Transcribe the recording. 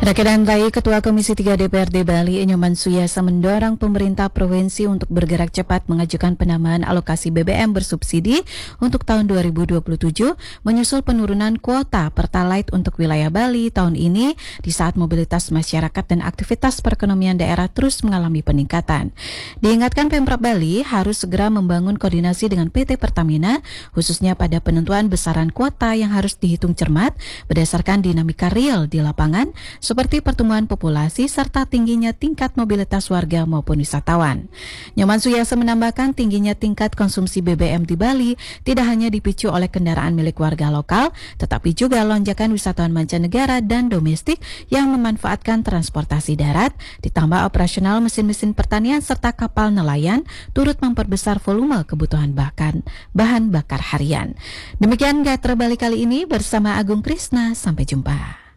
Rekan Rai, Ketua Komisi 3 DPRD Bali, Nyoman Suyasa mendorong pemerintah provinsi untuk bergerak cepat mengajukan penambahan alokasi BBM bersubsidi untuk tahun 2027, menyusul penurunan kuota Pertalite untuk wilayah Bali tahun ini di saat mobilitas masyarakat dan aktivitas perekonomian daerah terus mengalami peningkatan. Diingatkan Pemprov Bali harus segera membangun koordinasi dengan PT Pertamina, khususnya pada penentuan besaran kuota yang harus dihitung cermat berdasarkan dinamika real di lapangan, seperti pertumbuhan populasi serta tingginya tingkat mobilitas warga maupun wisatawan. Nyoman Suyasa menambahkan tingginya tingkat konsumsi BBM di Bali tidak hanya dipicu oleh kendaraan milik warga lokal, tetapi juga lonjakan wisatawan mancanegara dan domestik yang memanfaatkan transportasi darat, ditambah operasional mesin-mesin pertanian serta kapal nelayan turut memperbesar volume kebutuhan bahan bakar harian. Demikian Gatra Bali kali ini bersama Agung Krisna, sampai jumpa.